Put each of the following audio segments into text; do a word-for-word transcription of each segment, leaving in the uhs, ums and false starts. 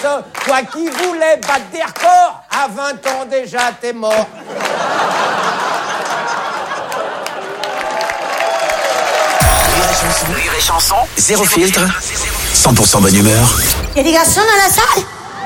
toi qui voulais battre des records, à vingt ans déjà, t'es mort. Rire et chanson, zéro filtre, cent pour cent bonne humeur. Il y a des garçons dans la salle?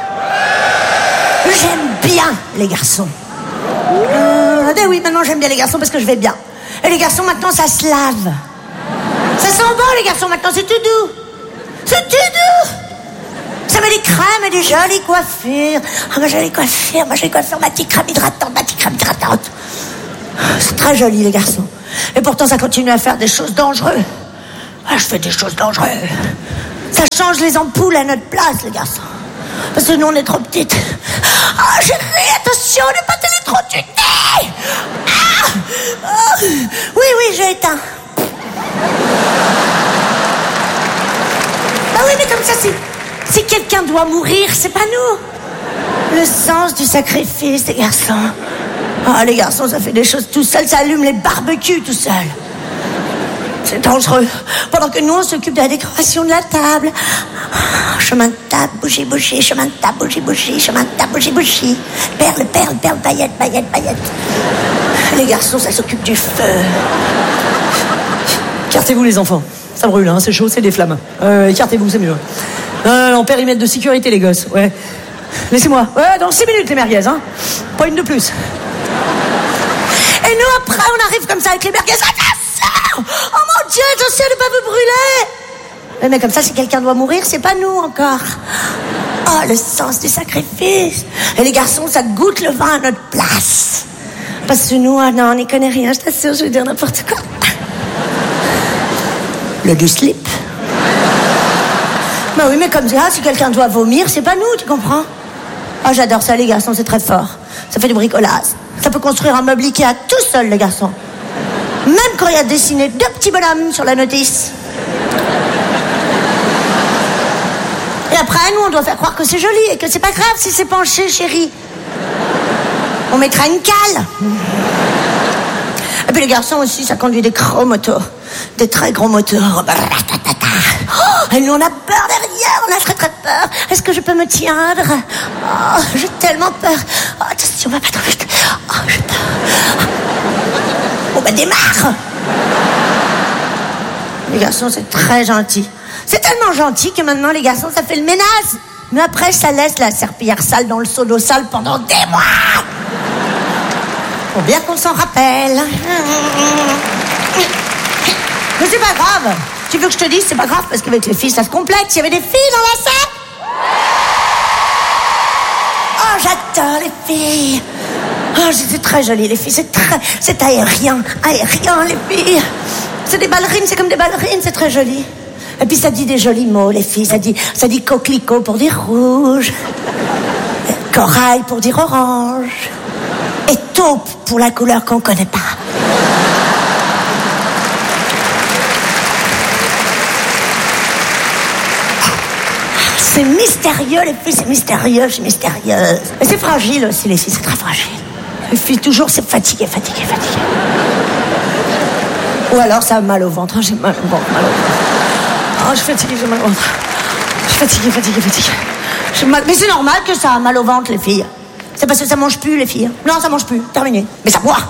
J'aime bien les garçons. Euh, ben oui, maintenant j'aime bien les garçons parce que je vais bien. Et les garçons, maintenant, ça se lave. Ça sent bon, les garçons, maintenant, c'est tout doux. C'est tout doux. Ça met des crèmes et des jolies coiffures. Ah, ma jolie coiffure, ma jolie coiffure, ma petite crème hydratante, ma petite crème hydratante. C'est très joli, les garçons. Et pourtant, ça continue à faire des choses dangereuses. Ah, je fais des choses dangereuses. Ça change les ampoules à notre place, les garçons. Parce que nous, on est trop petites. Ah, chérie, attention, ne pas télétrocuter. Ah, ah. Oui, oui, j'ai éteint. Ah oui, mais comme ça, si, si quelqu'un doit mourir, c'est pas nous. Le sens du sacrifice, les garçons. Ah, les garçons, ça fait des choses tout seul, ça allume les barbecues tout seul. C'est dangereux. Pendant que nous, on s'occupe de la décoration de la table. Oh, chemin de table, bougie, bougie, chemin de table, bougie, bougie, chemin de table, bougie, bougie. Perle, perle, perle, paillette, paillette, paillette. Les garçons, ça s'occupe du feu. Écartez-vous, les enfants. Ça brûle, hein, c'est chaud, c'est des flammes. Euh, écartez-vous, c'est mieux. Euh, en périmètre de sécurité, les gosses, ouais. Laissez-moi. Ouais, dans six minutes, les merguez, hein. Pas une de plus. Et nous, après, on arrive comme ça avec les merguez. Oh mon Dieu, attention de ne pas vous brûler. Mais comme ça, si quelqu'un doit mourir, c'est pas nous encore. Oh, le sens du sacrifice. Et les garçons, ça goûte le vin à notre place. Parce que nous, ah non, on n'y connaît rien, je t'assure, je vais dire n'importe quoi. Le du slip. Bah oui, mais comme ça, si quelqu'un doit vomir, c'est pas nous, tu comprends? Ah, oh, j'adore ça, les garçons, c'est très fort. Ça fait du bricolage. Ça peut construire un meuble Ikea tout seul, les garçons. Même quand il y a dessiné deux petits bonhommes sur la notice. Et après, nous, on doit faire croire que c'est joli et que c'est pas grave si c'est penché, chérie. On mettra une cale. Et puis les garçons aussi, ça conduit des gros motos. Des très gros moteurs. Oh, et nous, on a peur derrière, on a très très peur. Est-ce que je peux me tiendre? Oh, j'ai tellement peur. Oh, attention, va pas trop vite. Oh, j'ai peur. Bon, ben, démarre! Les garçons, c'est très gentil. C'est tellement gentil que maintenant, les garçons, ça fait le ménage. Mais après, ça laisse la serpillière sale dans le seau d'eau sale pendant des mois. Faut bien qu'on s'en rappelle. Mais c'est pas grave. Tu veux que je te dise, c'est pas grave, parce qu'avec les filles, ça se complète. Il y avait des filles dans la salle. Oh, j'adore les filles. Oh, c'est très joli, les filles. C'est très... C'est aérien. Aérien, les filles. C'est des ballerines, c'est comme des ballerines. C'est très joli. Et puis, ça dit des jolis mots, les filles. Ça dit, ça dit coquelicot pour dire rouge. Corail pour dire orange. Et taupe pour la couleur qu'on connaît pas. C'est mystérieux, les filles, c'est mystérieux, c'est mystérieuse. Et c'est fragile aussi, les filles, c'est très fragile. Les filles, toujours, c'est fatigué, fatigué, fatigué. Ou alors, ça a mal au ventre. J'ai mal au ventre, mal au ventre. Oh, je suis fatiguée, j'ai mal au ventre. Je suis fatiguée, fatiguée, fatiguée. J'ai mal... Mais c'est normal que ça a mal au ventre, les filles. C'est parce que ça mange plus, les filles. Non, ça mange plus, terminé. Mais ça boit.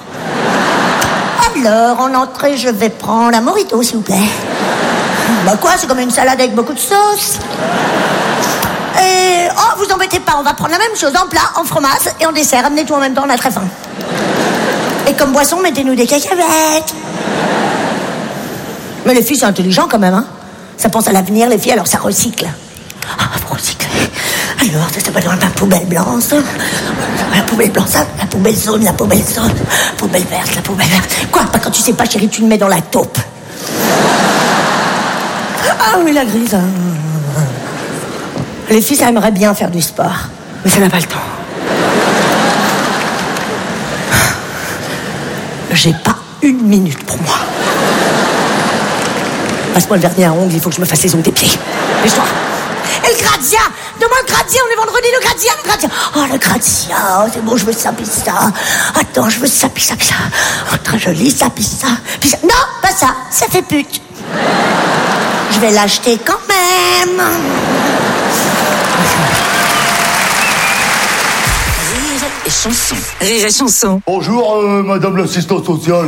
Alors, en entrée, je vais prendre un mojito, s'il vous plaît. Bah quoi, c'est comme une salade avec beaucoup de sauce. Et... Oh, vous embêtez pas, on va prendre la même chose en plat, en fromage et en dessert. Amenez tout en même temps, on a très faim. Et comme boisson, mettez-nous des cacahuètes. Mais les filles, c'est intelligent quand même, hein. Ça pense à l'avenir, les filles, alors ça recycle. Ah, vous recyclez. Alors, ça va dans la poubelle blanche. La poubelle blanche, ça, la poubelle jaune, la poubelle jaune, la poubelle verte, la poubelle verte. Quoi, pas quand tu sais pas, chérie, tu le mets dans la taupe. Ah oui, la grise. Les filles, ça aimerait bien faire du sport, mais ça n'a pas le temps. J'ai pas une minute pour moi. Passe-moi le vernis à ongles, il faut que je me fasse les ongles des pieds. Lèche-toi. Et le gradient. Donne-moi le gradient, on est vendredi, le gradient, le gradient. Oh, le gradient, oh, c'est bon, je veux ça, puis ça. Attends, je veux ça, puis ça, puis ça. Oh, très joli, ça, puis ça, puis ça. Non, pas ça, ça fait pute. Je vais l'acheter quand même. et chanson. Rire et chanson. Bonjour, euh, madame l'assistante sociale.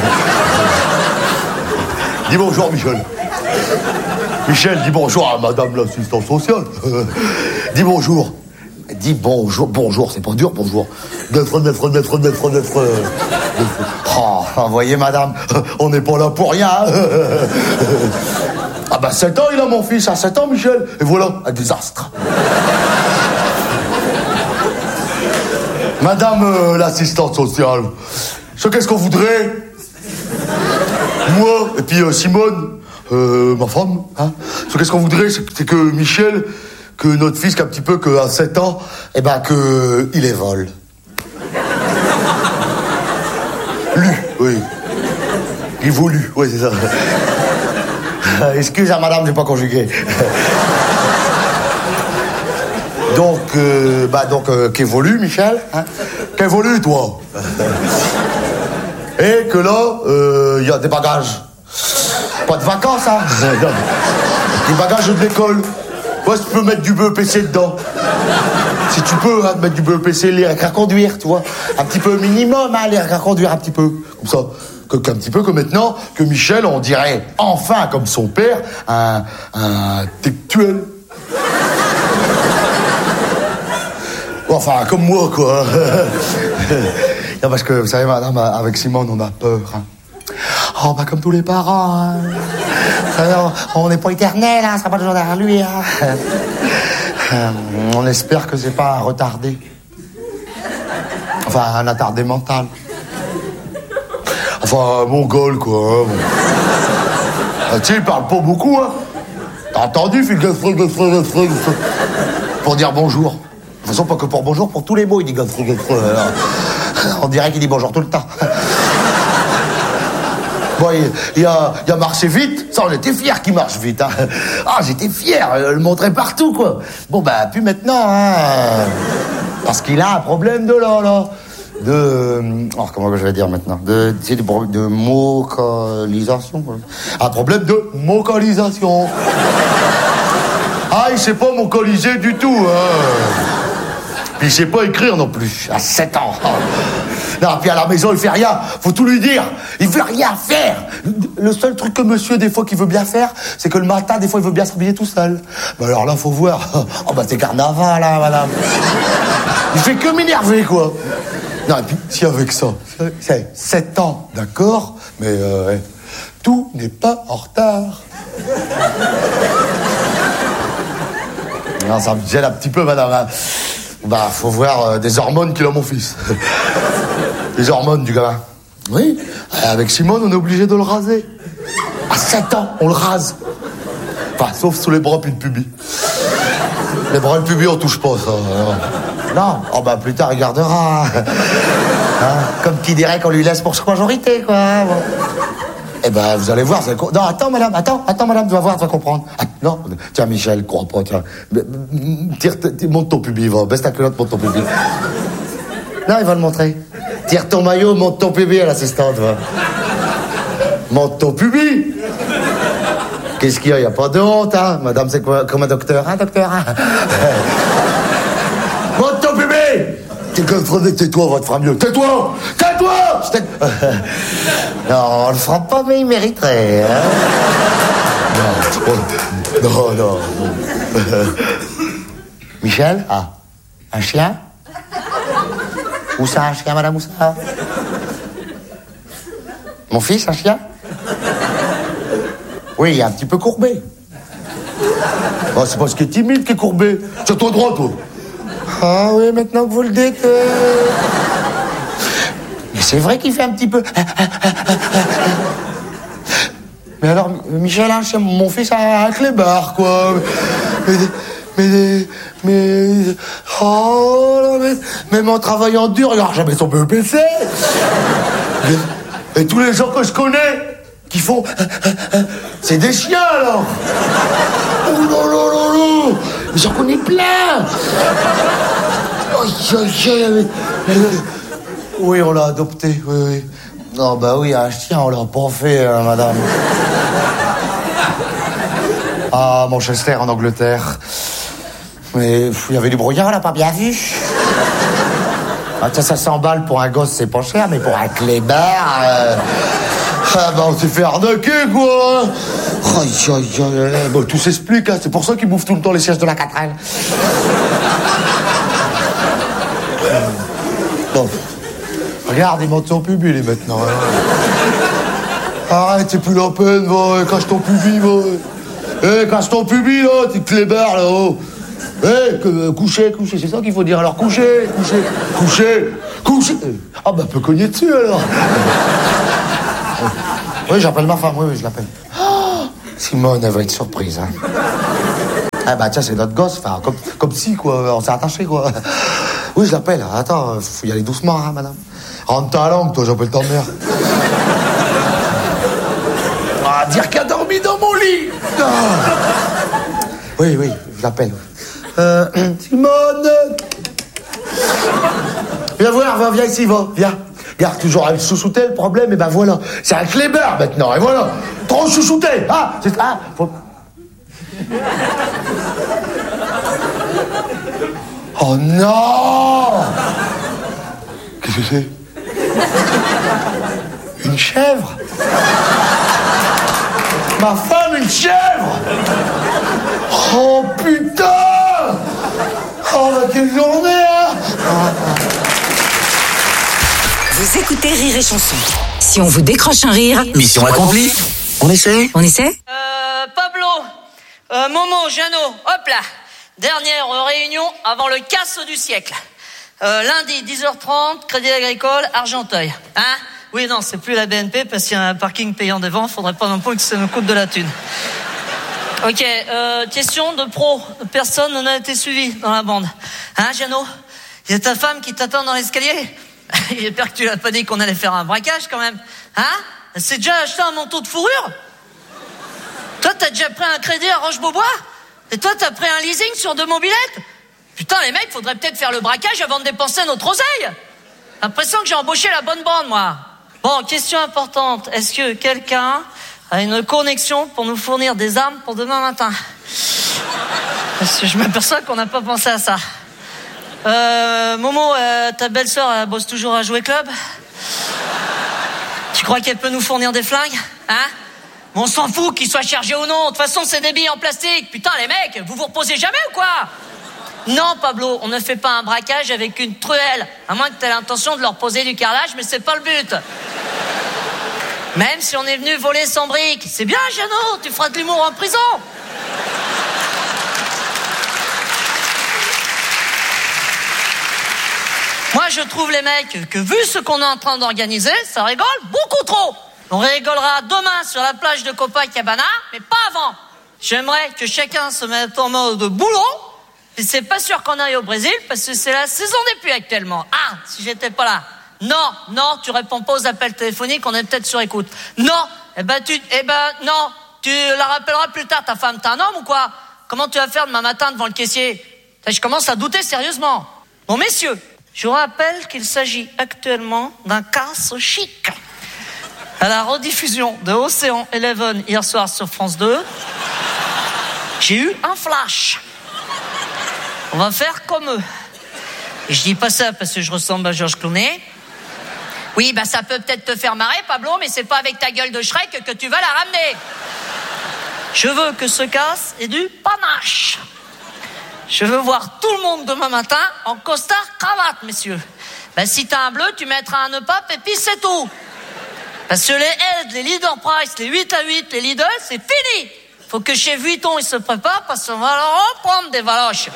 Dis bonjour, Michel. Michel, dis bonjour à madame l'assistante sociale. Dis bonjour. Dis bonjour. Bonjour, c'est pas dur, bonjour. Neuf, neuf, neuf, neuf, neuf. Oh, vous voyez, madame, on n'est pas là pour rien. Ah bah, sept ans, il a mon fils, à sept ans, Michel. Et voilà, un désastre. Madame euh, l'assistante sociale, ce qu'est-ce qu'on voudrait? Moi, et puis euh, Simone, euh, ma femme, hein, ce qu'est-ce qu'on voudrait, c'est, c'est que Michel, que notre fils, qu'un petit peu, qu'à sept ans, eh ben, que il évole. Lu, oui. Évolue, oui, c'est ça. Excuse à madame, j'ai pas conjugué. Donc, euh, bah, donc, euh, qu'évolue, Michel, hein? Qu'évolue, toi. Et que là, il euh, y a des bagages. Pas de vacances, hein. Des bagages de l'école. Ouais, si tu peux mettre du B E P C dedans. Si tu peux, hein, mettre du B E P C, lire, écrire, conduire, tu vois. Un petit peu minimum, hein, lire, écrire, conduire, un petit peu. Comme ça. Que, qu'un petit peu que maintenant, que Michel, on dirait, enfin, comme son père, un, un intellectuel. Enfin, comme moi, quoi. Non, parce que, vous savez, madame, avec Simone, on a peur, hein. Oh, bah, comme tous les parents, hein. On n'est pas éternel, hein, ça sera pas toujours derrière lui, hein. Euh, on espère que c'est pas un retardé. Enfin, un attardé mental. Enfin, un mongol, quoi. Hein, bon. Ah, tu sais, il parle pas beaucoup, hein. T'as entendu, fil de frig, de frig, de frig, pour dire bonjour. De toute façon, pas que pour bonjour, pour tous les mots, il dit Godfrey, Godfrey. On dirait qu'il dit bonjour tout le temps. Bon, il, il, a, il a marché vite. Ça, on était fiers qu'il marche vite. Hein. Ah, j'étais fier. Je le montrais partout, quoi. Bon, bah, plus maintenant, hein. Parce qu'il a un problème de là, là. De... Oh, comment je vais dire maintenant? De, tu sais, de, de vocalisation. Un problème de vocalisation. Ah, il sait pas vocaliser du tout, hein. Puis il sait pas écrire non plus, à sept ans. Non, puis à la maison, il fait rien. Faut tout lui dire. Il veut rien faire. Le seul truc que monsieur, des fois, qu'il veut bien faire, c'est que le matin, des fois, il veut bien s'habiller tout seul. Mais alors là, faut voir. Oh, bah, c'est carnaval, là, madame. Il fait que m'énerver, quoi. Non, et puis, si avec ça, c'est sept ans, d'accord, mais euh, tout n'est pas en retard. Non, ça me gêne un petit peu, madame. Bah, faut voir euh, des hormones qu'il a, mon fils. Les hormones du gamin. Oui, avec Simone, on est obligé de le raser. À sept ans, on le rase. Enfin, sauf sous les bras puis le pubis. Les bras et le pubis, on touche pas, ça. Non, oh bah, plus tard, il gardera. Hein, comme qui dirait qu'on lui laisse pour sa majorité, quoi. Bon. Eh ben, vous allez voir, c'est... Non, attends, madame, attends, attends, madame, tu vas voir, tu vas comprendre. Ah, non, tiens, Michel, crois pas, tiens. Tire, monte ton pubis, va, baisse ta culotte, monte ton pubis. Non, il va le montrer. Tire ton maillot, monte ton pubis à l'assistante, va. Monte ton pubis. Qu'est-ce qu'il y a? Il n'y a pas de honte, hein. Madame, c'est quoi, comme un docteur, hein, docteur, hein. Monte ton pubis. Tais-toi, va te faire mieux. Tais-toi. Tais-toi. Non, on le fera pas, mais il mériterait, hein. Non, non, non. Michel? Ah, un chien? Où ça, un chien, madame, où ça? Mon fils, un chien? Oui, il est un petit peu courbé. Oh, c'est parce qu'il est timide qu'il est courbé. Tiens-toi droit, toi. Ah oui, maintenant que vous le dites... Euh... Mais c'est vrai qu'il fait un petit peu... Mais alors, Michel, hein, mon fils a un clébard, quoi. Mais... Mais... Mais... Oh, là, mais... Même en travaillant dur, il n'a jamais son B E P C. Et tous les gens que je connais, qui font... C'est des chiens, alors. Oh là là là là. J'en connais plein. Oui, on l'a adopté, oui, oui. Non, bah oui, un chien, on l'a pas fait, hein, madame. Ah, Manchester, en Angleterre. Mais il y avait du brouillard, on l'a pas bien vu. Ah, ça, ça cent balles pour un gosse, c'est pas cher, mais pour un clébard... Euh... Ah, bah, on s'est fait arnaquer, quoi. Aïe, aïe, aïe. Bon, tout s'explique, hein. C'est pour ça qu'ils bouffent tout le temps les sièges de la quatrelle. Bon. Regarde, il monte son pubis, lui, maintenant. Hein. Arrête, c'est plus la peine, va. Cache ton pubis, va. Hé, hey, cache ton pubis, là, t'es clébard, là-haut. Hé, hey, que, coucher, coucher, c'est ça qu'il faut dire. Alors, coucher, coucher, coucher, coucher. Ah, bah, peut cogner dessus, alors. Oui, j'appelle ma femme, oui, oui, je l'appelle. Oh, Simone, elle va être surprise, hein. Ah, bah, tiens, c'est notre gosse, enfin, comme, comme si, quoi, on s'est attaché, quoi. Oui, je l'appelle. Attends, faut y aller doucement, hein, madame. Rentre ta langue, toi, j'appelle ta mère. Ah, dire qu'elle a dormi dans mon lit. Ah. Oui, oui, je l'appelle. Euh, Simone. Viens voir, viens, viens ici, va, viens. Regarde, toujours avec chouchouter, le problème, et ben voilà. C'est un clébard, maintenant, et voilà. Trop chouchouté, ah, c'est... Ah, faut... Oh non! Qu'est-ce que c'est? Une chèvre? Ma femme, une chèvre? Oh putain! Oh, bah, quelle journée, hein! Vous écoutez Rire et Chanson. Si on vous décroche un rire, Mission accomplie. On essaie? on essaie? Euh, Pablo, euh, Momo, Jeannot, hop là. Dernière réunion avant le casse du siècle. Euh, lundi, dix heures trente, Crédit Agricole, Argenteuil. Hein? Oui, non, c'est plus la B N P parce qu'il y a un parking payant devant. Faudrait pas non plus que ça nous coûte de la thune. Ok, euh, question de pro. Personne n'en a été suivi dans la bande. Hein, Jeannot? Il y a ta femme qui t'attend dans l'escalier? J'espère que tu l'as pas dit qu'on allait faire un braquage quand même. Hein? Elle s'est déjà acheté un manteau de fourrure? Toi, t'as déjà pris un crédit à Roche-Beaubois? Et toi, t'as pris un leasing sur deux mobilettes? Putain, les mecs, faudrait peut-être faire le braquage avant de dépenser notre oseille. L'impression que j'ai embauché la bonne bande, moi. Bon, question importante. Est-ce que quelqu'un a une connexion pour nous fournir des armes pour demain matin? Parce que je m'aperçois qu'on n'a pas pensé à ça. Euh, Momo, euh, ta belle-sœur, elle bosse toujours à Jouer Club? Tu crois qu'elle peut nous fournir des flingues? Hein? Mais on s'en fout qu'ils soient chargés ou non. De toute façon, c'est des billes en plastique. Putain, les mecs, vous vous reposez jamais ou quoi? Non, Pablo, on ne fait pas un braquage avec une truelle. À moins que t'aies l'intention de leur poser du carrelage, mais c'est pas le but. Même si on est venu voler sans briques. C'est bien, Jeannot, tu feras de l'humour en prison. Moi, je trouve, les mecs, que vu ce qu'on est en train d'organiser, ça rigole beaucoup trop. On rigolera demain sur la plage de Copacabana, mais pas avant. J'aimerais que chacun se mette en mode boulot. Et c'est pas sûr qu'on aille au Brésil, parce que c'est la saison des pluies actuellement. Ah, si j'étais pas là. Non, non, tu réponds pas aux appels téléphoniques, on est peut-être sur écoute. Non, eh ben, tu, eh ben, non, tu la rappelleras plus tard, ta femme. T'es un homme ou quoi? Comment tu vas faire demain matin devant le caissier? Je commence à douter sérieusement. Bon, messieurs, je vous rappelle qu'il s'agit actuellement d'un casse chic. À la rediffusion de Océan Eleven hier soir sur France deux, j'ai eu un flash. On va faire comme eux. Et je dis pas ça parce que je ressemble à Georges Clooney. Oui, bah ça peut peut-être te faire marrer, Pablo, mais c'est pas avec ta gueule de Shrek que tu vas la ramener. Je veux que ce casse ait du panache. Je veux voir tout le monde demain matin en costard cravate, messieurs. Bah si t'as un bleu, tu mettras un nœud pape et puis c'est tout. Parce que les Head, les Leader Price, les huit à huit, les Lidl, c'est fini. Faut que chez Vuitton, ils se préparent parce qu'on va leur en prendre des valoches.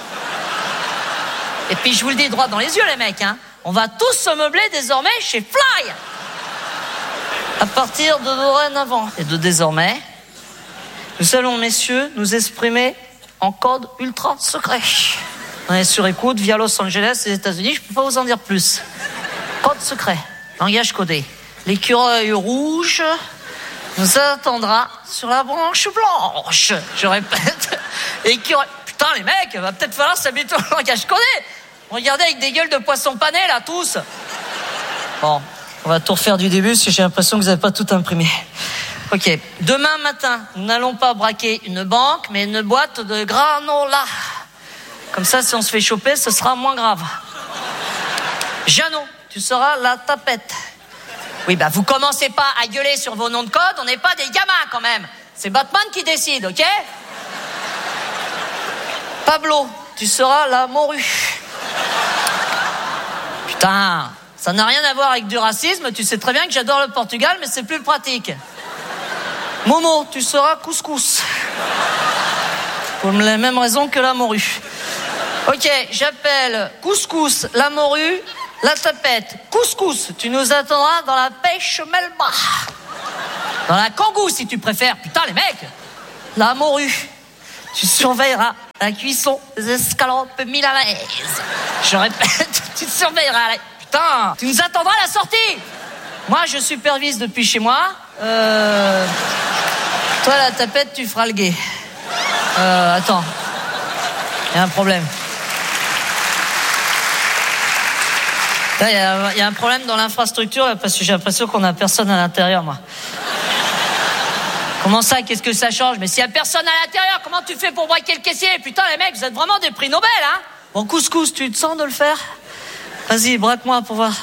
Et puis je vous le dis droit dans les yeux, les mecs, hein. On va tous se meubler désormais chez Fly. À partir de dorénavant et de désormais, nous allons, messieurs, nous exprimer en code ultra secret. On est sur écoute via Los Angeles et les États-Unis, je peux pas vous en dire plus. Code secret, langage codé. L'écureuil rouge nous attendra sur la branche blanche. Je répète, l'écureuil... Putain, les mecs, il va peut-être falloir s'habituer au langage codé. Regardez avec des gueules de poissons panés, là, tous. Bon, on va tout refaire du début, parce que j'ai l'impression que vous n'avez pas tout imprimé. Ok, demain matin, nous n'allons pas braquer une banque, mais une boîte de granola. Comme ça, si on se fait choper, ce sera moins grave. Jeannot, tu seras la tapette. Oui, bah vous commencez pas à gueuler sur vos noms de code, on n'est pas des gamins quand même. C'est Batman qui décide, ok? Pablo, tu seras la morue. Putain, ça n'a rien à voir avec du racisme, tu sais très bien que j'adore le Portugal, mais c'est plus pratique. Momo, tu seras couscous. Pour les mêmes raisons que la morue. Ok, j'appelle couscous la morue, la tapette. Couscous, tu nous attendras dans la pêche Melba. Dans la Kangou, si tu préfères. Putain, les mecs. La morue, tu surveilleras la cuisson des escalopes milanaises. Je répète, tu surveilleras la... Putain, tu nous attendras à la sortie. Moi, je supervise depuis chez moi. Euh... Toi, la tapette, tu feras le guet. Euh, attends. Il y a un problème. Là, il y a, y a un problème dans l'infrastructure là, parce que j'ai l'impression qu'on a personne à l'intérieur, moi. Comment ça, qu'est-ce que ça change? Mais s'il y a personne à l'intérieur, comment tu fais pour braquer le caissier? Putain, les mecs, vous êtes vraiment des prix Nobel, hein? Bon, couscous, tu te sens de le faire? Vas-y, braque-moi pour voir.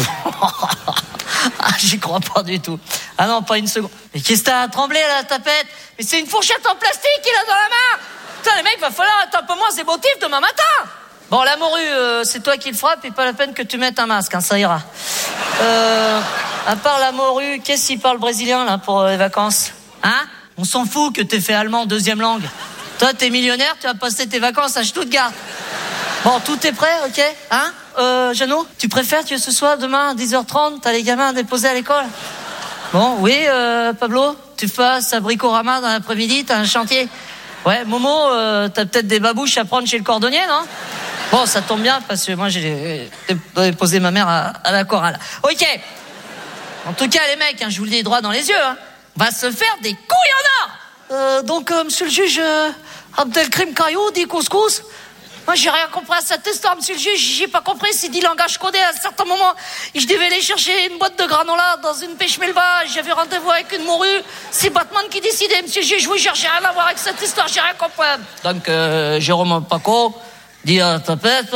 Ah, j'y crois pas du tout. Ah non, pas une seconde. Mais qu'est-ce que t'as à trembler, là, la tapette? Mais c'est une fourchette en plastique qu'il a dans la main. Putain, les mecs, va falloir être un peu moins émotif demain matin. Bon, la morue, euh, c'est toi qui le frappe et pas la peine que tu mettes un masque, hein, ça ira. Euh, à part la morue, qu'est-ce qu'il parle brésilien, là, pour euh, les vacances? Hein? On s'en fout que t'aies fait allemand deuxième langue. Toi, t'es millionnaire, tu vas passer tes vacances à Stuttgart. Bon, tout est prêt, ok? Hein? Euh, Jeannot, tu préfères que ce soit demain à dix heures trente, t'as les gamins à déposer à l'école? Bon, oui, euh, Pablo, tu fasses à Bricorama dans l'après-midi, t'as un chantier. Ouais, Momo, euh, t'as peut-être des babouches à prendre chez le cordonnier, non? Bon, ça tombe bien, parce que moi, j'ai déposé ma mère à, à la chorale. Ok. En tout cas, les mecs, hein, je vous le dis droit dans les yeux, hein, on va se faire des couilles en or. Euh, donc, euh, monsieur le juge, euh, Abdelkrim Caillou dit couscous. Moi, j'ai rien compris à cette histoire, monsieur le juge. J'ai pas compris s'il dit langage codé à un certain moment. Je devais aller chercher une boîte de granola dans une pêche Melba. J'avais rendez-vous avec une morue. C'est Batman qui décidait, monsieur le juge. Je vous jure, j'ai rien à voir avec cette histoire. J'ai rien compris. Donc, euh, Jérôme Paco dit à la tapette.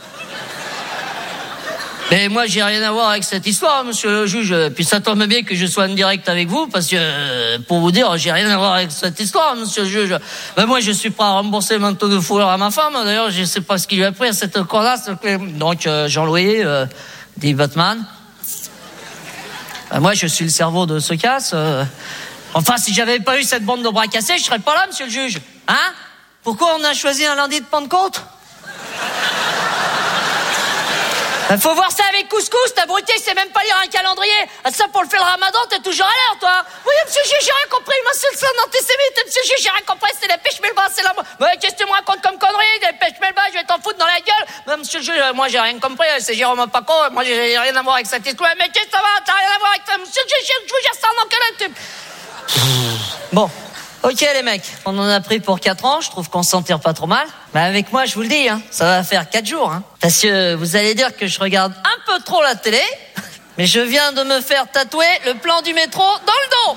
Mais moi, j'ai rien à voir avec cette histoire, monsieur le juge. Puis ça tombe bien que je sois en direct avec vous, parce que, pour vous dire, j'ai rien à voir avec cette histoire, monsieur le juge. Ben moi, je suis prêt à rembourser le manteau de fourrure à ma femme. D'ailleurs, je sais pas ce qu'il lui a pris à cette connasse. Donc, euh, Jean-Louis, euh, dit Batman. Ben moi, je suis le cerveau de ce casse. Euh... Enfin, si j'avais pas eu cette bande de bras cassés, je serais pas là, monsieur le juge. Hein? Pourquoi on a choisi un lundi de Pentecôte? Il faut voir ça avec couscous, t'abruti, c'est même pas lire un calendrier. Ça, pour le faire le ramadan, t'es toujours à l'heure, toi. Oui, monsieur le juge, j'ai rien compris. Moi, c'est un antisémite. Monsieur le juge, j'ai rien compris. C'est la pêche Melba, c'est la... Mais qu'est-ce que tu me racontes comme connerie? Des pêches Melba, je vais t'en foutre dans la gueule. Mais monsieur le juge, moi, j'ai rien compris. C'est Jérôme Paco. Moi, j'ai rien à voir avec cette histoire. Mais qu'est-ce que ça va? T'as rien à voir avec ça? Monsieur le juge, je vous jure, ça en enquête. Tu... Bon. Ok les mecs, on en a pris pour quatre ans, je trouve qu'on s'en tire pas trop mal. Mais avec moi, je vous le dis, hein, ça va faire quatre jours. Hein, parce que vous allez dire que je regarde un peu trop la télé, mais je viens de me faire tatouer le plan du métro dans le dos.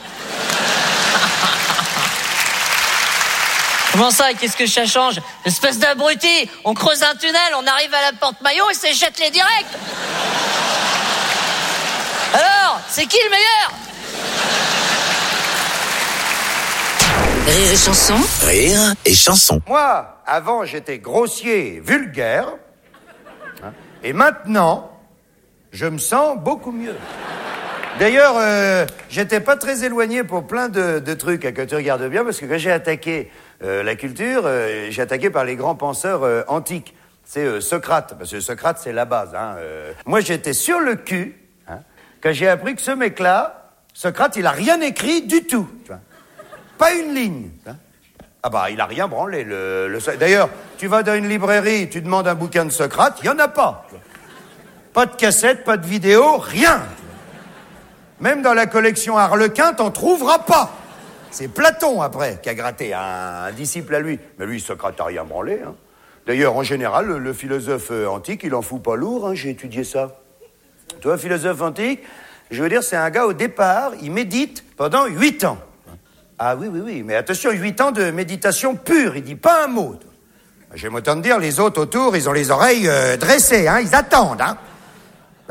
Comment ça, qu'est-ce que ça change? Espèce d'abruti, on creuse un tunnel, on arrive à la porte maillot et c'est jette les directs. Alors, c'est qui le meilleur? Rire et chanson. Rire et chanson. Moi, avant, j'étais grossier, vulgaire. Hein, et maintenant, je me sens beaucoup mieux. D'ailleurs, euh, j'étais pas très éloigné pour plein de, de trucs, hein, que tu regardes bien, parce que quand j'ai attaqué euh, la culture, euh, j'ai attaqué par les grands penseurs euh, antiques. C'est euh, Socrate, parce que Socrate, c'est la base. Hein, euh. Moi, j'étais sur le cul, hein, quand j'ai appris que ce mec-là, Socrate, il a rien écrit du tout, tu vois. Pas une ligne. Hein? Ah bah, il a rien branlé. Le, le... D'ailleurs, tu vas dans une librairie, tu demandes un bouquin de Socrate, il n'y en a pas. Pas de cassette, pas de vidéo, rien. Même dans la collection Harlequin, t'en trouveras pas. C'est Platon, après, qui a gratté, un, un disciple à lui. Mais lui, Socrate n'a rien branlé. Hein. D'ailleurs, en général, le, le philosophe antique, il en fout pas lourd. Hein, j'ai étudié ça. Toi, philosophe antique, je veux dire, c'est un gars, au départ, il médite pendant huit ans. Ah oui, oui, oui, mais attention, huit ans de méditation pure, il dit pas un mot. J'aime autant te dire, les autres autour, ils ont les oreilles euh, dressées, hein, ils attendent, hein.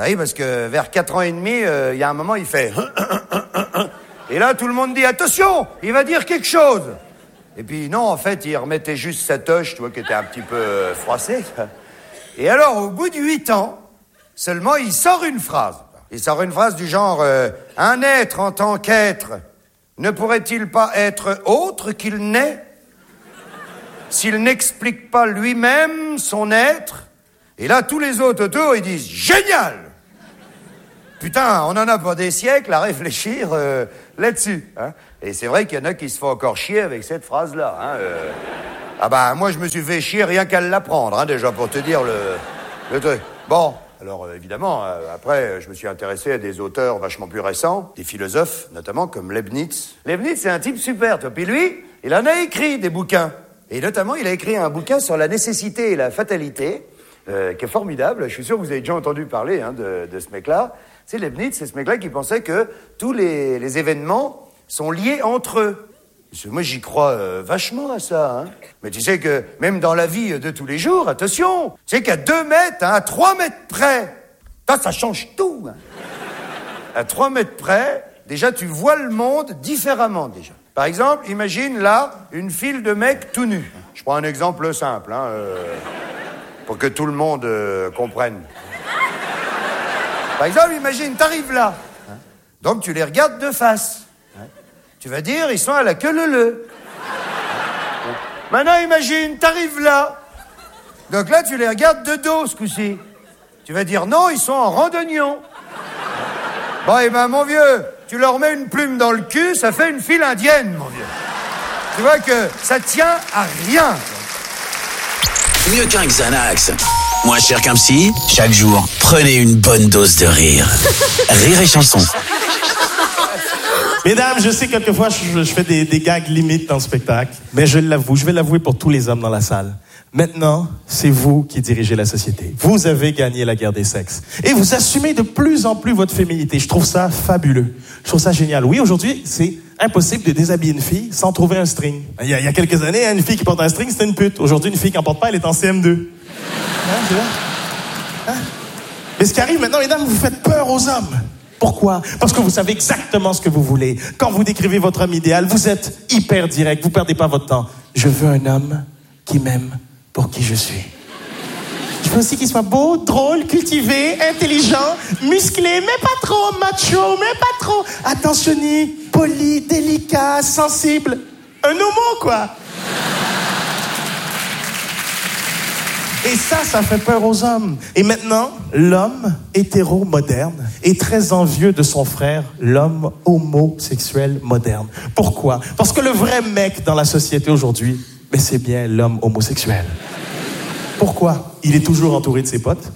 Ah oui, parce que vers quatre ans et demi, il euh, y a un moment, il fait... Et là, tout le monde dit, attention, il va dire quelque chose. Et puis non, en fait, il remettait juste sa toche, tu vois, qui était un petit peu euh, froissée. Et alors, au bout de huit ans, seulement, il sort une phrase. Il sort une phrase du genre, euh, un être en tant qu'être ne pourrait-il pas être autre qu'il n'est s'il n'explique pas lui-même son être? Et là, tous les autres autour, ils disent, génial! Putain, on en a pour des siècles à réfléchir euh, là-dessus. Hein. Et c'est vrai qu'il y en a qui se font encore chier avec cette phrase-là. Hein, euh... Ah bah, moi, je me suis fait chier rien qu'à l'apprendre, hein, déjà, pour te dire le, le truc. Bon, alors euh, évidemment, euh, après, je me suis intéressé à des auteurs vachement plus récents, des philosophes, notamment comme Leibniz. Leibniz, c'est un type super, toi. Puis lui, il en a écrit des bouquins. Et notamment, il a écrit un bouquin sur la nécessité et la fatalité, euh, qui est formidable. Je suis sûr que vous avez déjà entendu parler hein, de, de ce mec-là. C'est Leibniz, c'est ce mec-là qui pensait que tous les, les événements sont liés entre eux. Moi, j'y crois euh, vachement à ça. Hein. Mais tu sais que même dans la vie de tous les jours, attention, tu sais qu'à deux mètres, hein, à trois mètres près, ça, ça change tout. Hein. À trois mètres près, déjà, tu vois le monde différemment, déjà. Par exemple, imagine là, une file de mecs tout nus. Je prends un exemple simple, hein, euh, pour que tout le monde euh, comprenne. Par exemple, imagine, t'arrives là. Hein, donc, tu les regardes de face. Hein, tu vas dire, ils sont à la queue leu-leu. Hein, maintenant, imagine, t'arrives là. Donc là, tu les regardes de dos, ce coup-ci. Tu vas dire, non, ils sont en randonnion. Bon, eh ben, mon vieux, tu leur mets une plume dans le cul, ça fait une file indienne, mon vieux. Tu vois que ça tient à rien. Mieux qu'un Xanax. Moins cher qu'un psy, chaque jour, prenez une bonne dose de rire. Rire et chanson. Mesdames, je sais quelquefois je, je fais des, des gags limites dans le spectacle, mais je l'avoue, je vais l'avouer pour tous les hommes dans la salle. Maintenant, c'est vous qui dirigez la société. Vous avez gagné la guerre des sexes. Et vous assumez de plus en plus votre féminité. Je trouve ça fabuleux. Je trouve ça génial. Oui, aujourd'hui, c'est impossible de déshabiller une fille sans trouver un string. Il y a, il y a quelques années, une fille qui porte un string, c'était une pute. Aujourd'hui, une fille qui n'en porte pas, elle est en C M deux. Hein, c'est vrai? Hein? Mais ce qui arrive maintenant, mesdames, vous faites peur aux hommes. Pourquoi? Parce que vous savez exactement ce que vous voulez. Quand vous décrivez votre homme idéal, vous êtes hyper direct, vous perdez pas votre temps. Je veux un homme qui m'aime pour qui je suis. Je veux aussi qu'il soit beau, drôle, cultivé, intelligent, musclé, mais pas trop macho, mais pas trop attentionné, poli, délicat, sensible. Un homo, quoi. Et ça, ça fait peur aux hommes. Et maintenant, l'homme hétéro moderne est très envieux de son frère, l'homme homosexuel moderne. Pourquoi? Parce que le vrai mec dans la société aujourd'hui, mais c'est bien l'homme homosexuel. Pourquoi? Il est toujours entouré de ses potes.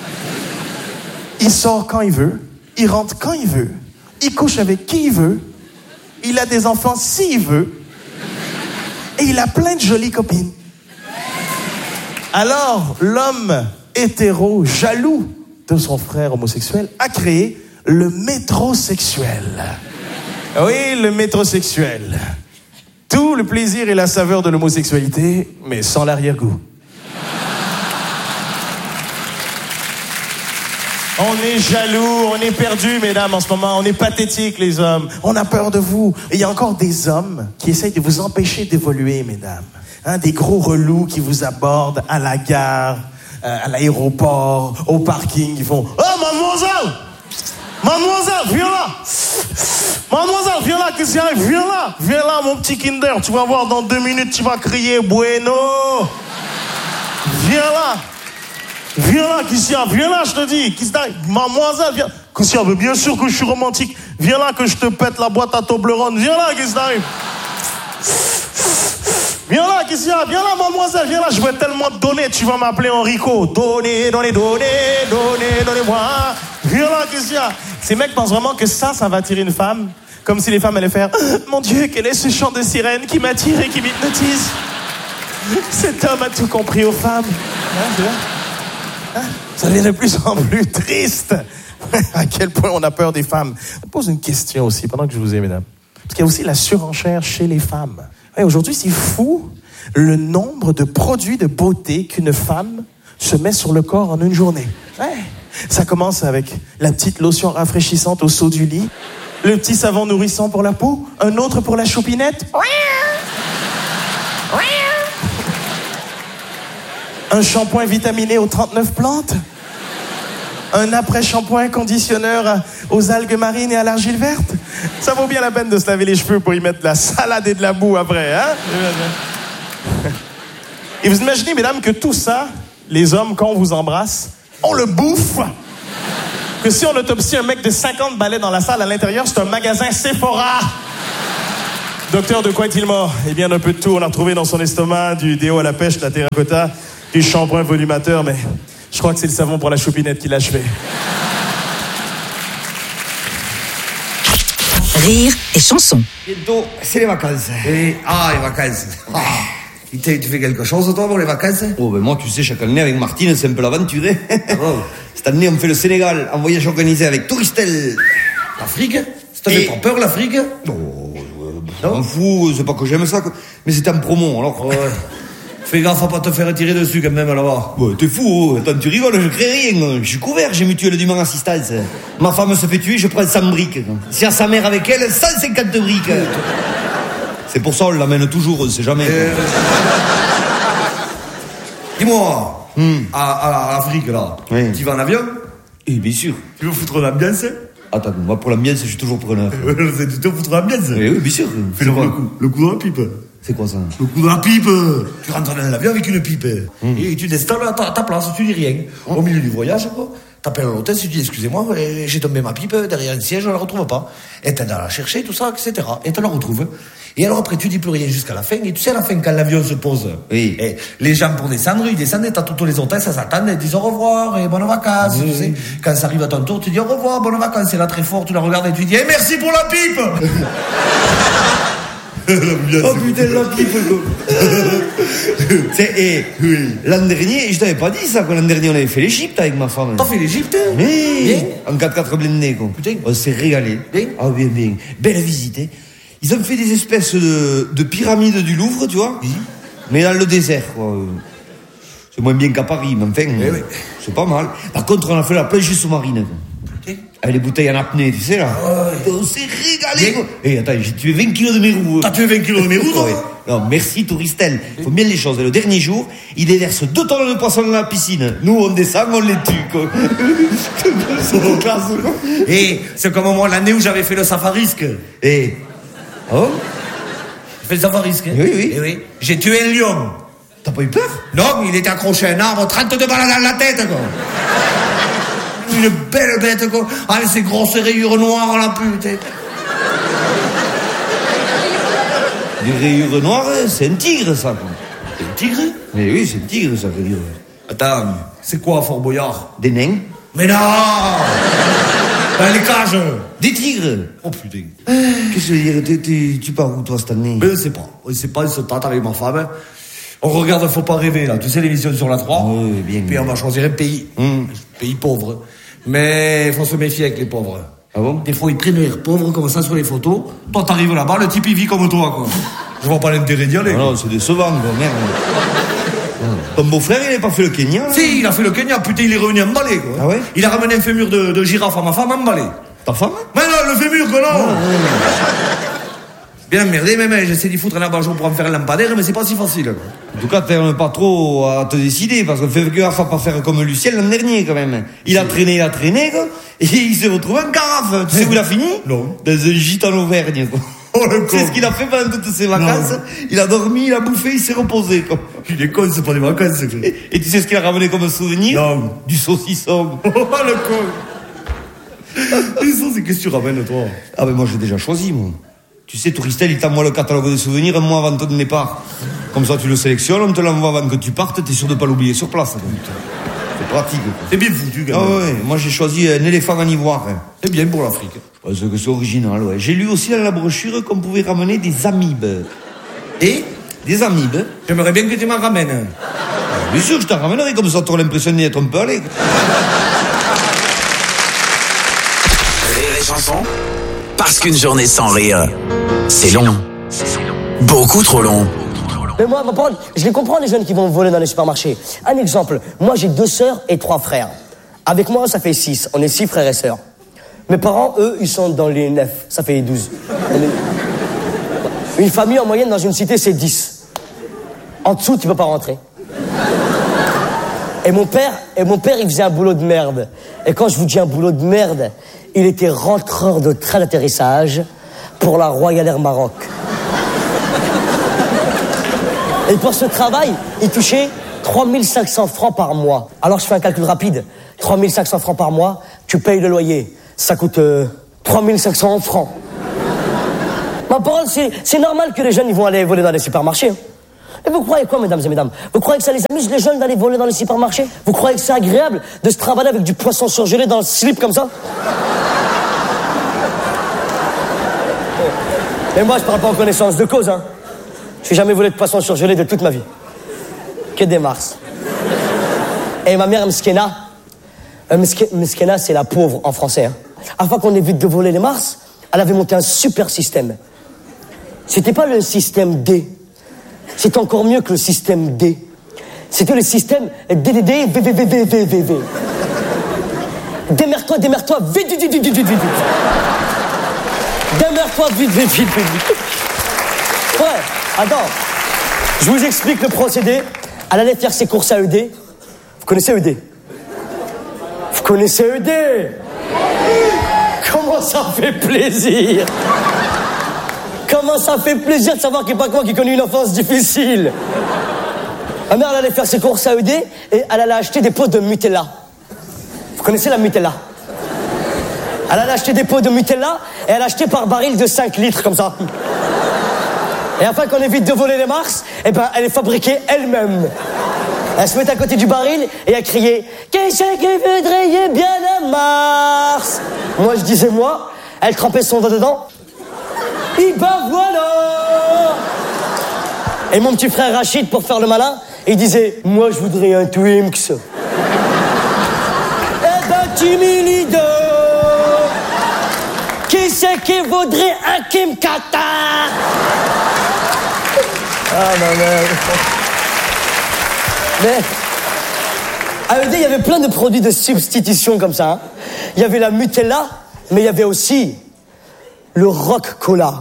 Il sort quand il veut. Il rentre quand il veut. Il couche avec qui il veut. Il a des enfants s'il veut. Et il a plein de jolies copines. Alors, l'homme hétéro, jaloux de son frère homosexuel, a créé le métrosexuel. Oui, le métrosexuel. Tout le plaisir et la saveur de l'homosexualité, mais sans l'arrière-goût. On est jaloux, on est perdu, mesdames, en ce moment. On est pathétiques, les hommes. On a peur de vous. Et il y a encore des hommes qui essayent de vous empêcher d'évoluer, mesdames. Hein, des gros relous qui vous abordent à la gare, euh, à l'aéroport, au parking. Ils font « Oh, mademoiselle! Mademoiselle, viens là! Mademoiselle, viens là, qu'est-ce qui arrive? Viens là! Viens là, mon petit Kinder. Tu vas voir, dans deux minutes, tu vas crier « Bueno! » Viens là! Viens là, Christian, viens là, je te dis. Christian, mademoiselle, viens. Christian, mais bien sûr que je suis romantique. Viens là que je te pète la boîte à Toblerone. Viens là, Christian. Viens là, Christian, viens là, mademoiselle, viens là. Je vais tellement te donner, tu vas m'appeler Enrico. Donnez, donnez, donnez, donnez, donnez-moi. Viens là, Christian. Ces mecs pensent vraiment que ça, ça va attirer une femme. Comme si les femmes allaient faire oh, mon Dieu, quel est ce chant de sirène qui m'attire et qui m'hypnotise. Cet homme a tout compris aux femmes. Hein, tu vois? Hein? Ça devient de plus en plus triste. À quel point on a peur des femmes. Je me pose une question aussi, pendant que je vous ai, mesdames. Parce qu'il y a aussi la surenchère chez les femmes. Ouais, aujourd'hui, c'est fou le nombre de produits de beauté qu'une femme se met sur le corps en une journée. Ouais. Ça commence avec la petite lotion rafraîchissante au saut du lit, le petit savon nourrissant pour la peau, un autre pour la choupinette, un shampoing vitaminé aux trente-neuf plantes, un après-shampoing conditionneur aux algues marines et à l'argile verte. Ça vaut bien la peine de se laver les cheveux pour y mettre de la salade et de la boue après, hein? Et vous imaginez, mesdames, que tout ça, les hommes, quand on vous embrasse, on le bouffe. Que si on autopsie un mec de cinquante balais dans la salle, à l'intérieur, c'est un magasin Sephora. Docteur, de quoi est-il mort? Eh bien, d'un peu de tout. On a retrouvé dans son estomac du déo à la pêche, de la terracotta, du shampoing volumateur, mais je crois que c'est le savon pour la choupinette qui l'a achevé. Rire et chanson. Bientôt, c'est les vacances. Et, ah, les vacances. Ah. Tu fais quelque chose, toi, pour les vacances? Oh, ben moi, tu sais, chaque année, avec Martine, c'est un peu l'aventure, hein. Oh. Cette année, on fait le Sénégal, en voyage organisé avec Touristel. L'Afrique? Ça te fait pas peur, l'Afrique? Non, je m'en fous, c'est pas que j'aime ça, mais c'était en promo, alors... Ouais. Fais gaffe à pas te faire tirer dessus, quand même, là-bas. Ouais, t'es fou, oh. Attends, tu rigoles, je crée rien, je suis couvert, j'ai mutuelle d'humain assistance. Ma femme se fait tuer, je prends cent briques. Si à sa mère avec elle, cent cinquante briques. C'est pour ça, on l'amène toujours, on sait jamais. Euh... Dis-moi, hmm. à, à l'Afrique, là, oui. Tu vas en avion? Eh bien sûr. Tu veux foutre l'ambiance? Attends, moi pour l'ambiance, je suis toujours preneur. Tu veux foutre l'ambiance? Oui, oui, bien sûr. Fais le, le, coup, le coup de la pipe. C'est quoi ça? Le coup de la pipe. Tu rentres dans l'avion avec une pipe. Hmm. Et tu t'installes à ta, ta place, tu dis rien. Hmm. Au milieu du voyage, quoi. T'appelles à l'hôtel, tu dis excusez-moi, j'ai tombé ma pipe derrière un siège, je la retrouve pas. Et t'as à la chercher, tout ça, et cetera. Et tu la retrouves. Et alors après, tu dis plus rien jusqu'à la fin. Et tu sais, à la fin, quand l'avion se pose, oui. Et les gens pour descendre, ils descendent, et t'as toutes les hôtels, ça s'attend, ils disent au revoir et bonnes vacances. Oui. Tu sais. Quand ça arrive à ton tour, tu dis au revoir, bonnes vacances. Et là, très fort, tu la regardes et tu dis hey, merci pour la pipe. Oh putain, la pipe, c'est, et, oui. L'an dernier, je t'avais pas dit ça, que l'an dernier on avait fait l'Égypte avec ma femme. T'as fait l'Égypte? Oui, bien. En quatre quatre blindés, quoi. Putain. On s'est régalé. Bien. Ah bien, bien. Belle visite, hein. Ils ont fait des espèces de, de pyramides du Louvre, tu vois. Oui. Mais dans le désert, quoi. C'est moins bien qu'à Paris, mais enfin, eh oui. C'est pas mal. Par contre, on a fait la plongée sous-marine, quoi. Avec les bouteilles en apnée, tu sais, là. Oh, on s'est régalé, quoi. Et attends, j'ai tué vingt kilos de mes roues. T'as tué vingt kilos de mes roues, toi? Ouais. Non, merci, Touristel. Faut bien les choses. Le dernier jour, ils déversent deux tonnes de poissons dans la piscine. Nous, on descend, on les tue, quoi. C'est trop classe, quoi. Et c'est comme moi, l'année où j'avais fait le safarisque. Et. Oh? J'ai fait le safarisque. Hein. Oui, oui. Et oui. J'ai tué un lion. T'as pas eu peur? Non, il était accroché à un arbre, trente-deux balles dans la tête, quoi. Une belle bête, quoi. Avec ses grosses rayures noires, la putain. Des rayures noires, c'est un tigre, ça, quoi. C'est un tigre? Mais oui, c'est un tigre, ça veut dire. Attends, c'est quoi, Fort Boyard? Des nains? Mais non! Dans les cages! Des tigres! Oh putain. Qu'est-ce que je veux dire? T'es, t'es, tu pars où, toi, cette année? Mais je sais pas. Je sais pas, je se tâte avec ma femme. On regarde Faut pas rêver, là. Tu sais, l'émission sur la trois. Oui, bien. Puis on va choisir un pays. Mmh. Un pays pauvre. Mais il faut se méfier avec les pauvres. Ah bon? Des fois, ils prennent l'air pauvres comme ça sur les photos. Toi, t'arrives là-bas, le type, il vit comme toi, quoi. Je vois pas l'intérêt d'y aller. Non, non, c'est décevant, quoi, merde. Ton beau-frère, il n'a pas fait le Kenya, là? Si, il a fait le Kenya. Putain, il est revenu emballé, quoi. Ah ouais? Il a ramené un fémur de, de girafe à ma femme emballé. Ta femme? Mais non, le fémur, quoi, non. Oh, oh. Bien merdé, mais, mais j'essaie d'y foutre un abat-jour pour en faire un lampadaire, mais c'est pas si facile, quoi. En tout cas, t'aimes pas trop à te décider, parce que fais gaffe à pas faire comme Lucien l'an dernier, quand même. Il a traîné, il a traîné, quoi, et il s'est retrouvé en carafe. Tu sais où il a fini? Non. Dans un gîte en Auvergne, quoi. Oh, le con. C'est ce qu'il a fait pendant toutes ses vacances. Non. Il a dormi, il a bouffé, il s'est reposé, quoi. Il est con, c'est pas des vacances, c'est clair. Et, et tu sais ce qu'il a ramené comme souvenir? Non. Du saucisson. Oh, le con. Mais ça, c'est qu'est-ce que tu ramènes, toi? Ah, ben moi, j'ai déjà choisi, moi. Tu sais, Touristel, il t'envoie le catalogue des souvenirs un mois avant ton départ. Comme ça, tu le sélectionnes, on te l'envoie avant que tu partes, t'es sûr de pas l'oublier sur place. C'est pratique, quoi. C'est bien foutu, quand même. Ah ouais, moi j'ai choisi un éléphant en ivoire. C'est bien pour l'Afrique. Je pense que c'est original, ouais. J'ai lu aussi dans la brochure qu'on pouvait ramener des amibes. Et? Des amibes. J'aimerais bien que tu m'en ramènes. Ah, bien sûr, je t'en ramènerai, comme ça t'auras l'impression d'y être un peu allé. Rire et chanson. Parce qu'une journée sans rire, c'est long. Beaucoup trop long. Mais moi, je les comprends, les jeunes qui vont voler dans les supermarchés. Un exemple, moi j'ai deux sœurs et trois frères. Avec moi, ça fait six. On est six frères et sœurs. Mes parents, eux, ils sont dans les neuf. Ça fait douze. Une famille, en moyenne, dans une cité, c'est dix. En dessous, tu peux pas rentrer. Et mon père, et mon père, il faisait un boulot de merde. Et quand je vous dis un boulot de merde, il était rentreur de train d'atterrissage pour la Royal Air Maroc. Et pour ce travail, il touchait trois mille cinq cents francs par mois. Alors je fais un calcul rapide. trois mille cinq cents francs par mois, tu payes le loyer. Ça coûte euh, trois mille cinq cents francs. Ma parole, c'est, c'est normal que les jeunes ils vont aller voler dans les supermarchés. Et vous croyez quoi, mesdames et mesdames? Vous croyez que ça les amuse, les jeunes, d'aller voler dans les supermarchés? Vous croyez que c'est agréable de se travailler avec du poisson surgelé dans le slip comme ça? Et moi, je parle pas en connaissance de cause, hein. Je n'ai jamais volé de poisson surgelé de toute ma vie. Que des mars. Et ma mère, Mskena, euh, Mskena, c'est la pauvre en français, hein. Afin qu'on évite de voler les mars, elle avait monté un super système. C'était pas le système D. C'était encore mieux que le système D. C'était le système D D D V V V V V V V. Démerde-toi, démerde-toi, vite, vite, vite, vite, vite, vite, vite. Démerde-toi, vite, vite, vite, vite. Ouais, attends. Je vous explique le procédé. Elle allait faire ses courses à E D. Vous connaissez E D? Vous connaissez E D? Comment ça fait plaisir! Comment ça fait plaisir de savoir qu'il n'y a pas que moi qui connais une enfance difficile. Ma mère, elle allait faire ses courses à E D et elle allait acheter des pots de Nutella. Vous connaissez la Nutella? Elle allait acheter des pots de Nutella et elle achetait par baril de cinq litres comme ça. Et afin qu'on évite de voler les mars, eh ben, elle les fabriquait elle-même. Elle se mettait à côté du baril et elle criait « Qui c'est qui voudrait bien la Mars ?» Moi, je disais moi. Elle trempait son doigt dedans. Et ben voilà. Et mon petit frère Rachid, pour faire le malin, il disait « Moi, je voudrais un Twinks. » Eh ben, timide. Qui c'est qui voudrait un Kim Kata? Ah, ma mère. Mais à E D, il y avait plein de produits de substitution comme ça, hein. Il y avait la Nutella, mais il y avait aussi le Rock Cola.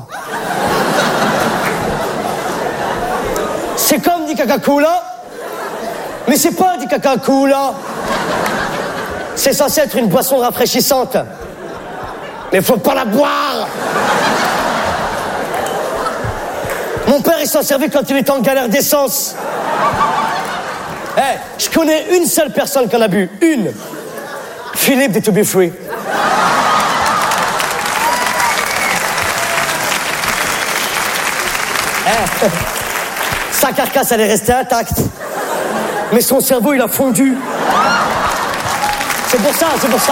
C'est comme du Coca-Cola, mais c'est pas du Coca-Cola. C'est censé être une boisson rafraîchissante, mais faut pas la boire. Mon père, il s'en servait quand il était en galère d'essence. Eh, hey, je connais une seule personne qui en a bu. Une. Philippe de To Be Free. Hey, sa carcasse, elle est restée intacte. Mais son cerveau, il a fondu. C'est pour ça, c'est pour ça.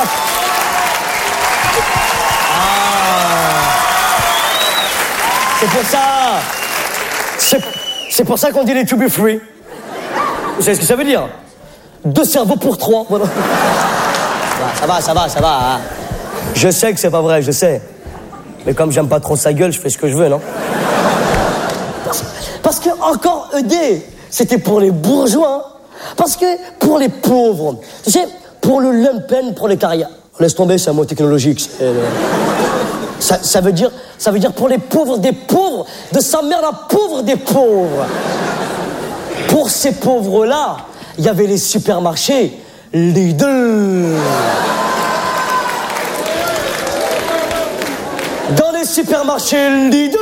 Ah. C'est pour ça. C'est, c'est pour ça qu'on dit les To Be Free. Vous savez ce que ça veut dire? Deux cerveaux pour trois. Voilà. Ça va, ça va, ça va. Hein. Je sais que c'est pas vrai, je sais. Mais comme j'aime pas trop sa gueule, je fais ce que je veux, non? Parce, parce que encore E D, c'était pour les bourgeois. Parce que pour les pauvres, tu sais, pour le lumpen, pour les carrières. Laisse tomber, c'est un mot technologique. C'est, euh, ça, ça veut dire, ça veut dire pour les pauvres des pauvres, de sa mère la pauvre des pauvres. Pour ces pauvres-là, il y avait les supermarchés Lidl. Dans les supermarchés Lidl,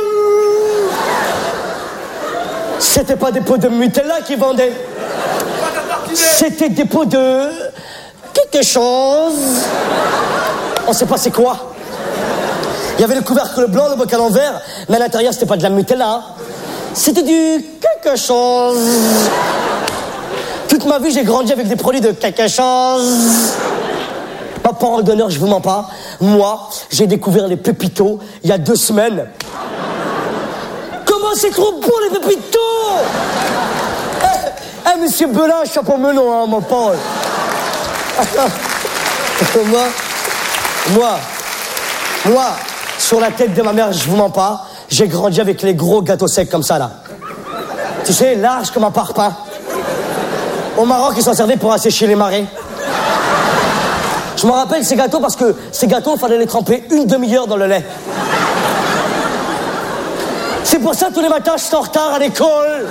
c'était pas des pots de Nutella qui vendaient. C'était des pots de quelque chose. On sait pas c'est quoi. Il y avait le couvercle blanc, le bocal en verre, mais à l'intérieur c'était pas de la Nutella. Hein. C'était du quelque chose. Toute ma vie, j'ai grandi avec des produits de quelque chose. Ma parole d'honneur, je vous mens pas. Moi, j'ai découvert les pépitos il y a deux semaines. Comment c'est trop bon, les pépitos! Eh, hey, monsieur Belin, chapeau melon, hein, mon parole. moi, moi, moi, sur la tête de ma mère, je vous mens pas, j'ai grandi avec les gros gâteaux secs comme ça, là. Tu sais, large comme un parpaing. Au Maroc, ils s'en servaient pour assécher les marées. Je me rappelle ces gâteaux parce que ces gâteaux, il fallait les tremper une demi-heure dans le lait. C'est pour ça que tous les matins, je suis en retard à l'école.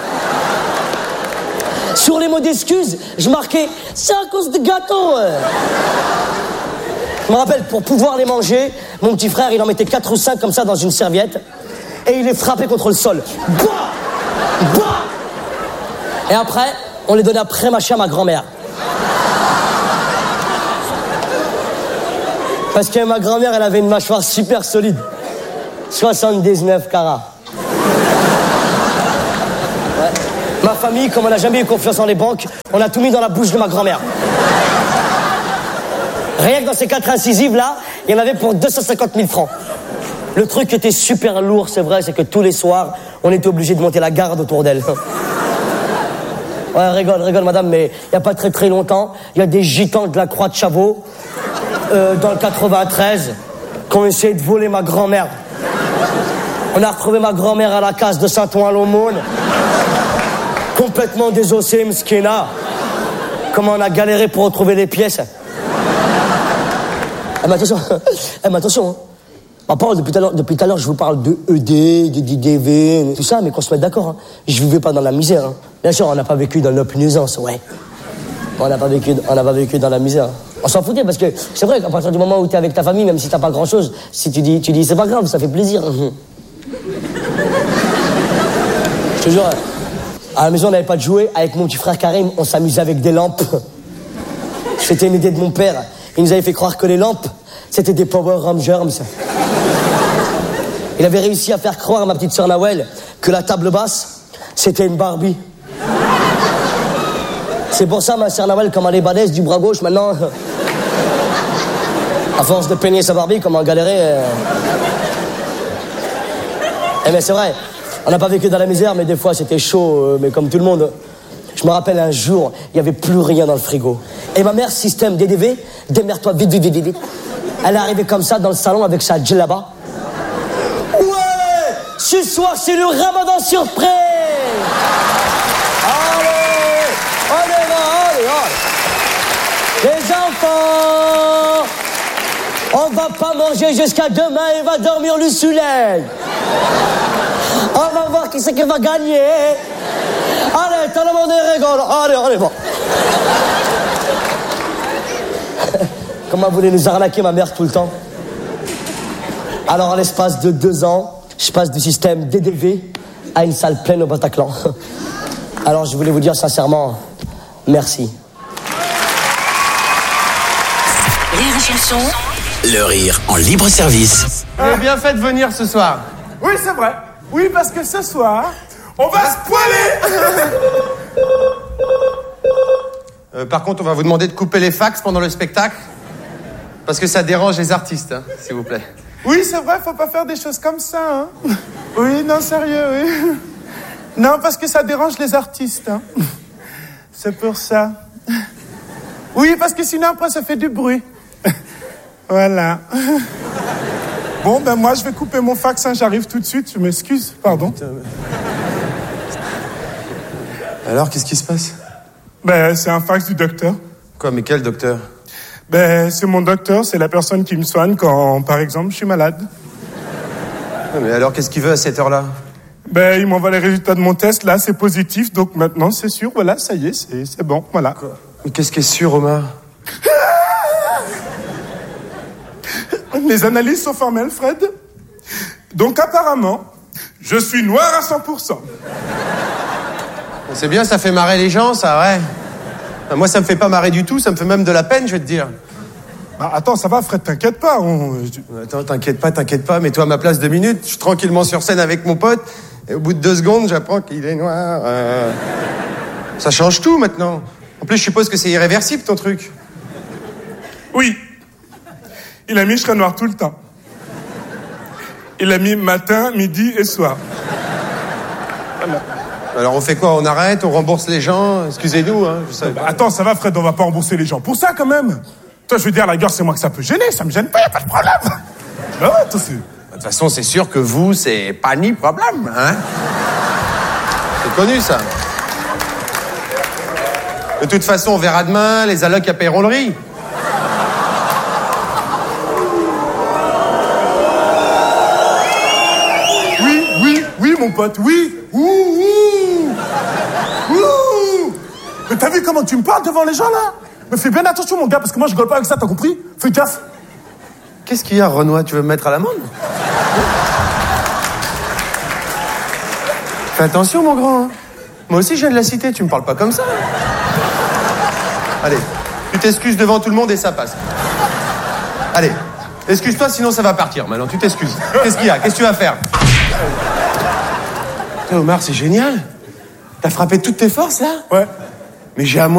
Sur les mots d'excuses, je marquais « c'est à cause des gâteaux ». Je me rappelle, pour pouvoir les manger, mon petit frère, il en mettait quatre ou cinq comme ça dans une serviette et il les frappait contre le sol. Bah bah et après, on les donnait après mâcher à ma grand-mère. Parce que ma grand-mère, elle avait une mâchoire super solide. soixante-dix-neuf carats. Ouais. Ma famille, comme on n'a jamais eu confiance en les banques, on a tout mis dans la bouche de ma grand-mère. Rien que dans ces quatre incisives-là, il y en avait pour deux cent cinquante mille francs. Le truc était super lourd, c'est vrai, c'est que tous les soirs, on était obligé de monter la garde autour d'elle. Ouais, rigole, rigole, madame, mais il n'y a pas très très longtemps, il y a des gitans de la Croix de Chavaux, euh, dans le quatre-vingt-treize, qui ont essayé de voler ma grand-mère. On a retrouvé ma grand-mère à la case de Saint-Ouen-l'Aumône, complètement désossée, mskina. Comment on a galéré pour retrouver les pièces. Eh mais attention, eh mais attention, hein. Ma parole, depuis tout à l'heure, depuis tout à l'heure, je vous parle de E D, de D D V, tout ça, mais qu'on se mette d'accord, hein. Je vivais pas dans la misère, hein. Bien sûr, on n'a pas vécu dans l'opulence, ouais. On n'a pas vécu, on n'a pas vécu dans la misère. On s'en foutait parce que c'est vrai qu'à partir du moment où t'es avec ta famille, même si t'as pas grand chose, si tu dis, tu dis, c'est pas grave, ça fait plaisir. Je te jure, à la maison, on n'avait pas de jouets. Avec mon petit frère Karim, on s'amusait avec des lampes. C'était une idée de mon père. Il nous avait fait croire que les lampes, c'était des Power Rangers. Il avait réussi à faire croire à ma petite sœur Nawel que la table basse, c'était une Barbie. C'est pour ça, ma sœur Nawel, comme elle est balèze du bras gauche, maintenant, à force de peigner sa Barbie, comme en galérer. Euh... Eh bien, c'est vrai, on n'a pas vécu dans la misère, mais des fois, c'était chaud, euh, mais comme tout le monde. Je me rappelle un jour, il n'y avait plus rien dans le frigo. Et ma mère, système D D V, démerde-toi vite, vite, vite, vite. Elle est arrivée comme ça dans le salon avec sa djellaba. Ouais, ce soir, c'est le ramadan surprise. Allez, on y va, allez, allez. Les enfants, on va pas manger jusqu'à demain, il va dormir le soleil. On va voir qui c'est qui va gagner. Allez, tout le monde rigole. Allez, allez, bon. Comment vous voulez nous arnaquer, ma mère, tout le temps? Alors, en l'espace de deux ans, je passe du système D D V à une salle pleine au Bataclan. Alors, je voulais vous dire sincèrement, merci. Rire et chanson. Le rire en libre service. Vous avez bien fait de venir ce soir. Oui, c'est vrai. Oui, parce que ce soir, on va se poiler. euh, Par contre, on va vous demander de couper les fax pendant le spectacle. Parce que ça dérange les artistes, hein, s'il vous plaît. Oui, c'est vrai, faut pas faire des choses comme ça, hein. Oui, non, sérieux, oui. Non, parce que ça dérange les artistes, hein. C'est pour ça. Oui, parce que sinon, après, ça fait du bruit. Voilà. Bon, ben moi, je vais couper mon fax, hein, j'arrive tout de suite, je m'excuse, pardon. Alors, qu'est-ce qui se passe? Ben, c'est un fax du docteur. Quoi, mais quel docteur? Ben, c'est mon docteur, c'est la personne qui me soigne quand, par exemple, je suis malade. Mais alors, qu'est-ce qu'il veut à cette heure-là? Ben, il m'envoie les résultats de mon test, là, c'est positif, donc maintenant, c'est sûr, voilà, ça y est, c'est, c'est bon, voilà. Quoi? Mais qu'est-ce qui est sûr, Omar? Les analyses sont formelles, Fred. Donc, apparemment, je suis noir à cent pour cent. C'est bien, ça fait marrer les gens, ça, ouais. Enfin, moi, ça me fait pas marrer du tout, ça me fait même de la peine, je vais te dire. Bah, attends, ça va, Fred, t'inquiète pas. On... Attends, t'inquiète pas, t'inquiète pas, mets-toi à ma place deux minutes. Je suis tranquillement sur scène avec mon pote, et au bout de deux secondes, j'apprends qu'il est noir. Euh... Ça change tout, maintenant. En plus, je suppose que c'est irréversible, ton truc. Oui. Il a mis je serai noir tout le temps. Il a mis matin, midi et soir. Voilà. Alors on fait quoi? On arrête? On rembourse les gens? Excusez-nous, hein, je savais bah, pas. Attends, ça va, Fred, on va pas rembourser les gens. Pour ça, quand même. Toi, je veux dire, la gueule, c'est moi que ça peut gêner. Ça me gêne pas, y a pas de problème. Bah ouais, toi, c'est... De toute façon, c'est sûr que vous, c'est pas ni problème, hein? C'est connu, ça. De toute façon, on verra demain, les allocs à paieront le riz. mon pote, oui. Ouh, ouh. Ouh. Mais t'as vu comment tu me parles devant les gens, là? Mais fais bien attention, mon gars, parce que moi, je rigole pas avec ça, t'as compris? Fais gaffe. Qu'est-ce qu'il y a, Renoir? Tu veux me mettre à l'amende? Fais attention, mon grand. Hein. Moi aussi, je viens de la cité, tu me parles pas comme ça. Allez, tu t'excuses devant tout le monde et ça passe. Allez, excuse-toi, sinon ça va partir. Maintenant, tu t'excuses. Qu'est-ce qu'il y a? Qu'est-ce que tu vas faire? Putain, Omar, c'est génial. T'as frappé de toutes tes forces, là? Ouais. Mais j'ai à moi.